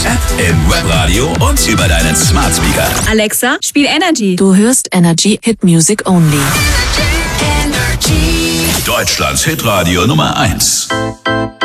als App im Webradio und über deinen Smart Speaker. Alexa, spiel Energy. Du hörst Energy Hit Music Only. Deutschlands Hitradio Nummer 1.